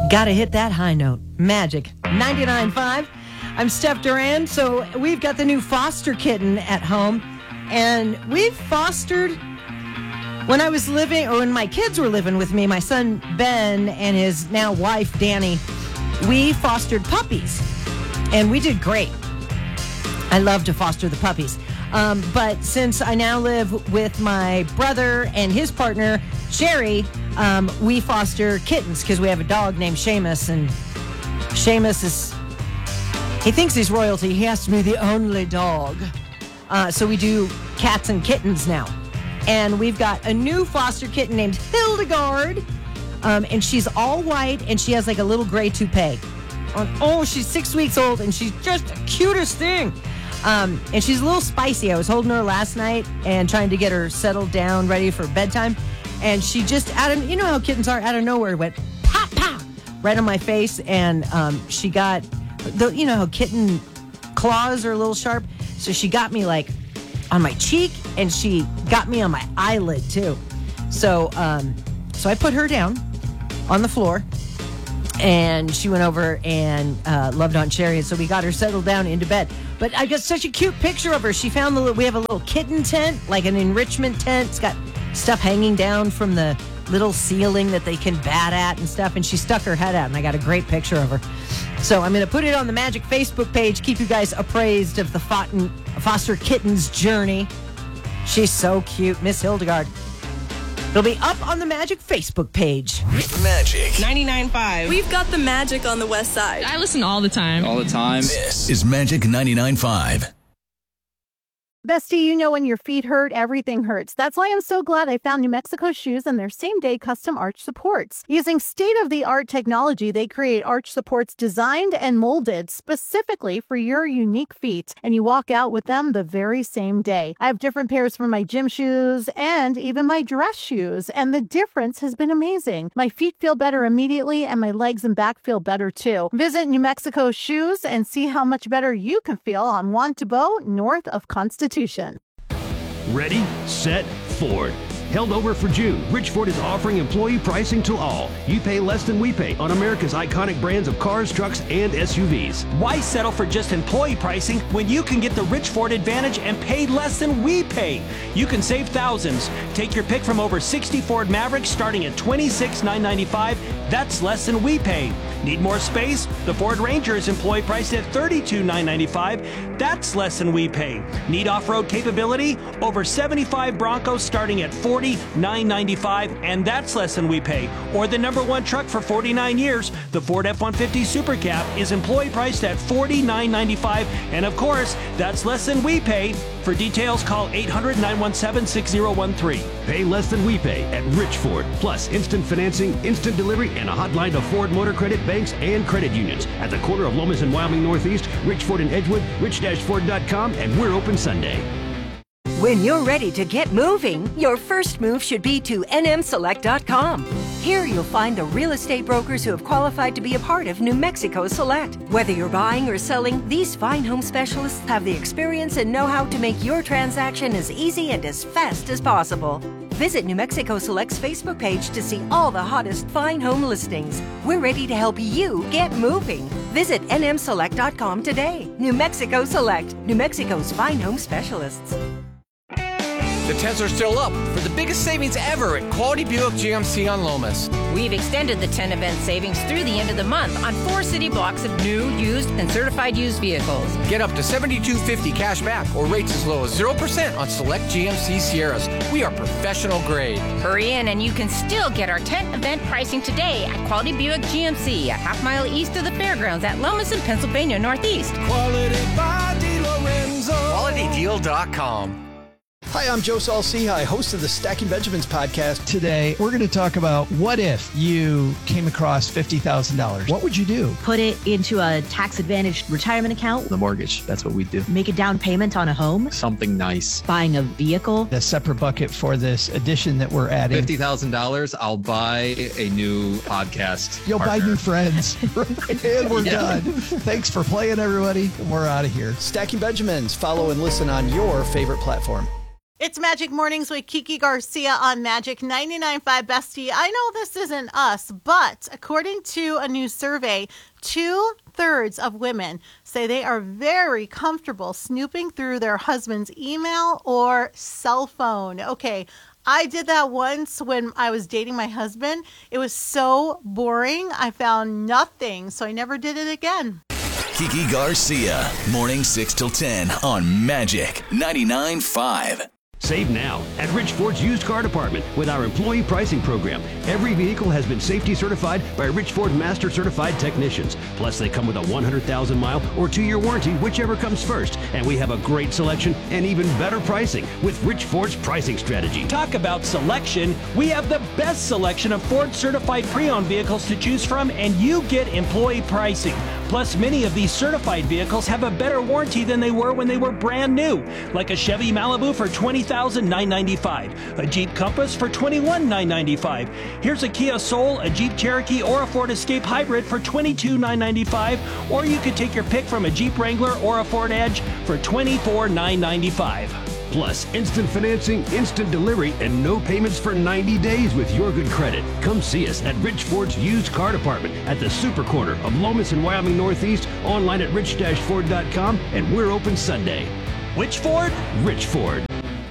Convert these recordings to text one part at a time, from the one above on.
Gotta hit that high note. Magic 99.5. I'm Steph Duran. So we've got the new foster kitten at home. And we've fostered, when I was living, or when my kids were living with me, my son Ben and his now wife Danny, we fostered puppies. And we did great. I love to foster the puppies. But since I now live with my brother and his partner, Sherry, we foster kittens because we have a dog named Seamus, and Seamus he thinks he's royalty. He has to be the only dog. So we do cats and kittens now. And we've got a new foster kitten named Hildegard, and she's all white, and she has like a little gray toupee. She's 6 weeks old, and she's just the cutest thing. And she's a little spicy. I was holding her last night and trying to get her settled down, ready for bedtime. And she just, you know how kittens are, out of nowhere, went pop, pop, right on my face. And she got, you know how kitten claws are a little sharp? So she got me like on my cheek, and she got me on my eyelid too. So I put her down on the floor, and she went over and loved on Cherry. And so we got her settled down into bed. But I got such a cute picture of her. She found we have a little kitten tent, like an enrichment tent. It's got stuff hanging down from the little ceiling that they can bat at and stuff. And she stuck her head out, and I got a great picture of her. So I'm going to put it on the Magic Facebook page, keep you guys appraised of the foster kitten's journey. She's so cute, Miss Hildegard. It'll be up on the Magic Facebook page. Magic 99.5. We've got the magic on the west side. I listen all the time. All the time. This is Magic 99.5. Bestie, you know when your feet hurt, everything hurts. That's why I'm so glad I found New Mexico Shoes and their same-day custom arch supports. Using state-of-the-art technology, they create arch supports designed and molded specifically for your unique feet, and you walk out with them the very same day. I have different pairs for my gym shoes and even my dress shoes, and the difference has been amazing. My feet feel better immediately, and my legs and back feel better too. Visit New Mexico Shoes and see how much better you can feel on Juan Tabo, north of Constitution. Ready, set, Ford. Held over for June, Rich Ford is offering employee pricing to all. You pay less than we pay on America's iconic brands of cars, trucks, and SUVs. Why settle for just employee pricing when you can get the Rich Ford Advantage and pay less than we pay? You can save thousands. Take your pick from over 60 Ford Mavericks starting at $26,995. That's less than we pay. Need more space? The Ford Ranger is employee priced at $32,995. That's less than we pay. Need off-road capability? Over 75 Broncos starting at $49,995, and that's less than we pay. Or the number one truck for 49 years, the Ford F-150 Super Cab, is employee priced at $49,995, and of course, that's less than we pay. For details, call 800-917-6013. Pay less than we pay at Rich Ford. Plus, instant financing, instant delivery, and a hotline to Ford Motor Credit banks and credit unions. At the corner of Lomas and Wyoming Northeast, Rich Ford in Edgewood, rich-ford.com, and we're open Sunday. When you're ready to get moving, your first move should be to nmselect.com. Here you'll find the real estate brokers who have qualified to be a part of New Mexico Select. Whether you're buying or selling, these fine home specialists have the experience and know-how to make your transaction as easy and as fast as possible. Visit New Mexico Select's Facebook page to see all the hottest fine home listings. We're ready to help you get moving. Visit nmselect.com today. New Mexico Select, New Mexico's fine home specialists. The tents are still up for the biggest savings ever at Quality Buick GMC on Lomas. We've extended the 10 event savings through the end of the month on 4 city blocks of new, used, and certified used vehicles. Get up to $7,250 cash back or rates as low as 0% on select GMC Sierras. We are professional grade. Hurry in and you can still get our 10 event pricing today at Quality Buick GMC, a half mile east of the fairgrounds at Lomas in Pennsylvania Northeast. Quality by DeLorenzo. QualityDeal.com. Hi, I'm Joe Saul-Sehy, host of the Stacking Benjamins podcast. Today, we're going to talk about what if you came across $50,000? What would you do? Put it into a tax-advantaged retirement account. The mortgage, that's what we do. Make a down payment on a home. Something nice. Buying a vehicle. A separate bucket for this addition that we're adding. $50,000, I'll buy a new podcast You'll partner. buy new friends. And we're done. Thanks for playing, everybody. And we're out of here. Stacking Benjamins. Follow and listen on your favorite platform. It's Magic Mornings with Kiki Garcia on Magic 99.5 Bestie. I know this isn't us, but according to a new survey, 2/3 of women say they are very comfortable snooping through their husband's email or cell phone. Okay, I did that once when I was dating my husband. It was so boring. I found nothing, so I never did it again. Kiki Garcia, morning 6 till 10 on Magic 99.5. Save now at Rich Ford's used car department with our employee pricing program. Every vehicle has been safety certified by Rich Ford Master Certified technicians. Plus, they come with a 100,000-mile or 2-year warranty, whichever comes first. And we have a great selection and even better pricing with Rich Ford's pricing strategy. Talk about selection. We have the best selection of Ford certified pre-owned vehicles to choose from, and you get employee pricing. Plus, many of these certified vehicles have a better warranty than they were when they were brand new, like a Chevy Malibu for $20,995, a Jeep Compass for $21,995. Here's a Kia Soul, a Jeep Cherokee, or a Ford Escape Hybrid for $22,995, or you could take your pick from a Jeep Wrangler or a Ford Edge for $24,995. Plus, instant financing, instant delivery, and no payments for 90 days with your good credit. Come see us at Rich Ford's used car department at the super corner of Lomas and Wyoming Northeast, online at rich-ford.com, and we're open Sunday. Which Ford? Rich Ford.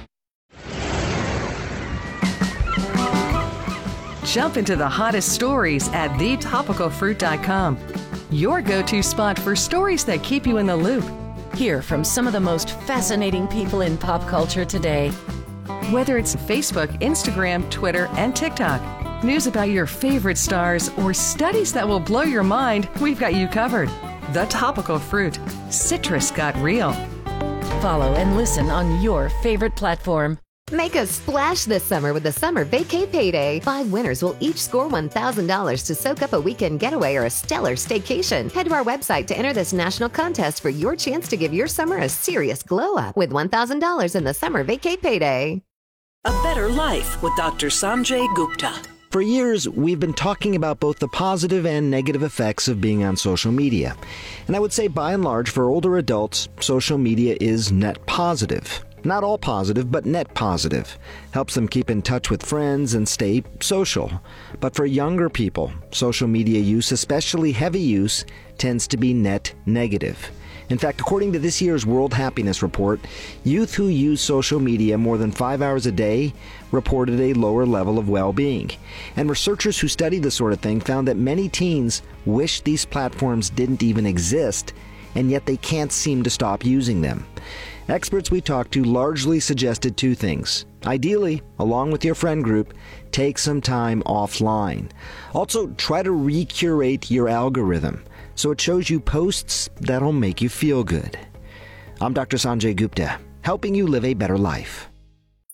Jump into the hottest stories at thetopicalfruit.com. Your go-to spot for stories that keep you in the loop. Hear from some of the most fascinating people in pop culture today. Whether it's Facebook, Instagram, Twitter, and TikTok, news about your favorite stars, or studies that will blow your mind, we've got you covered. The Topical Fruit. Citrus got real. Follow and listen on your favorite platform. Make a splash this summer with the Summer Vacay Payday. 5 winners will each score $1,000 to soak up a weekend getaway or a stellar staycation. Head to our website to enter this national contest for your chance to give your summer a serious glow-up with $1,000 in the Summer Vacay Payday. A Better Life with Dr. Sanjay Gupta. For years, we've been talking about both the positive and negative effects of being on social media. And I would say, by and large, for older adults, social media is net positive. Not all positive, but net positive. Helps them keep in touch with friends and stay social. But for younger people, social media use, especially heavy use, tends to be net negative. In fact, according to this year's World Happiness Report, youth who use social media more than 5 hours a day reported a lower level of well-being. And researchers who studied this sort of thing found that many teens wish these platforms didn't even exist, and yet they can't seem to stop using them. Experts we talked to largely suggested 2 things. Ideally, along with your friend group, take some time offline. Also, try to recurate your algorithm so it shows you posts that'll make you feel good. I'm Dr. Sanjay Gupta, helping you live a better life.